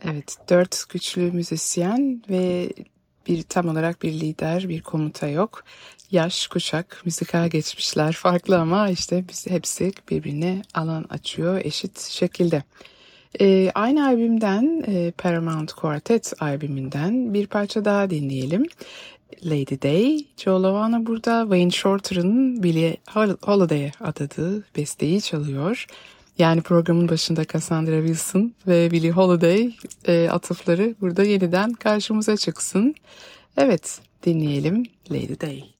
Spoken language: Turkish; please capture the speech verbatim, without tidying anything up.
Evet, dört güçlü müzisyen ve bir tam olarak bir lider, bir komuta yok. Yaş, kuşak, müzikal geçmişler farklı ama işte biz hepsi birbirine alan açıyor eşit şekilde. Ee, aynı albümden, e, Paramount Quartet albümünden bir parça daha dinleyelim. Lady Day, Joe Lovano burada Wayne Shorter'ın Billie Holiday'e adadığı besteyi çalıyor. Yani programın başında Cassandra Wilson ve Billie Holiday e, atıfları burada yeniden karşımıza çıksın. Evet, dinleyelim Lady Day.